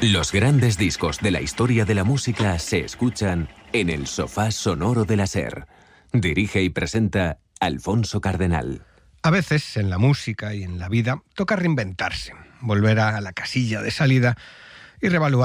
Los grandes discos de la historia de la música se escuchan en el sofá sonoro de la SER. Dirige y presenta Alfonso Cardenal. A veces, en la música y en la vida, toca reinventarse, volver a la casilla de salida y reevaluar